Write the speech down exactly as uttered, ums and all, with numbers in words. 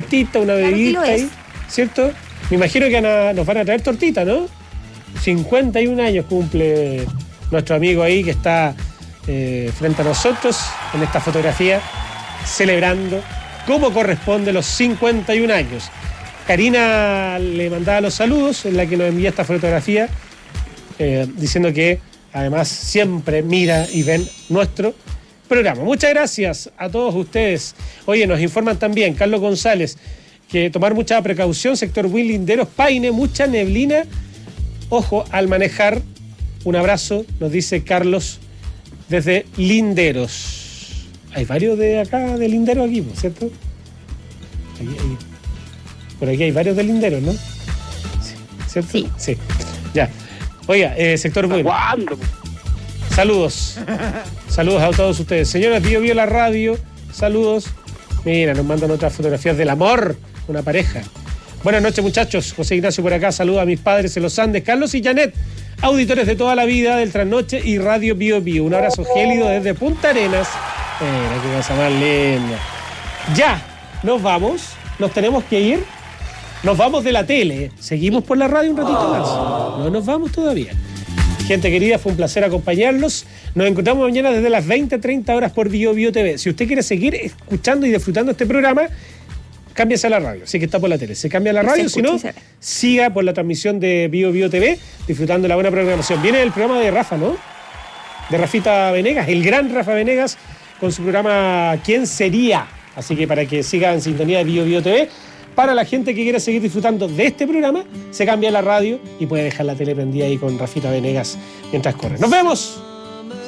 tortita, una Claro que bebidita lo es. ahí, ¿cierto? Me imagino que van a- nos van a traer tortita, ¿no? cincuenta y un años cumple nuestro amigo ahí que está eh, frente a nosotros en esta fotografía, celebrando como corresponde los cincuenta y un años. Karina le mandaba los saludos, en la que nos envía esta fotografía, eh, diciendo que además siempre mira y ven nuestro programa. Muchas gracias a todos ustedes. Oye, nos informan también, Carlos González, que tomar mucha precaución, sector Will Linderos, Paine, mucha neblina, ojo al manejar. Un abrazo, nos dice Carlos desde Linderos. Hay varios de acá, de Linderos aquí, ¿cierto? Ahí, ahí. Por aquí hay varios de Linderos, ¿no? Sí, ¿cierto? Sí. Sí. Ya. Oiga, eh, sector Will. ¿Cuándo? Saludos. Saludos a todos ustedes. Señoras, Bio Bio la radio. Saludos. Mira, nos mandan otras fotografías del amor. Una pareja. Buenas noches, muchachos. José Ignacio por acá. Saludos a mis padres en los Andes. Carlos y Janet, auditores de toda la vida del Trasnoche y Radio Bio Bio. Un abrazo gélido desde Punta Arenas. Mira, qué cosa más linda. Ya, nos vamos. Nos tenemos que ir. Nos vamos de la tele. Seguimos por la radio un ratito más. No nos vamos todavía. Gente querida, fue un placer acompañarlos. Nos encontramos mañana desde las veinte, treinta horas por Bio Bio T V. Si usted quiere seguir escuchando y disfrutando este programa, cámbiase a la radio. Así que está por la tele. Se cambia a la radio, si no, siga por la transmisión de Bio Bio T V, disfrutando de la buena programación. Viene el programa de Rafa, ¿no? De Rafita Venegas, el gran Rafa Venegas, con su programa ¿Quién sería? Así que para que siga en sintonía de Bio Bio T V. Para la gente que quiere seguir disfrutando de este programa, se cambia a la radio y puede dejar la tele prendida ahí con Rafita Venegas mientras corre. ¡Nos vemos!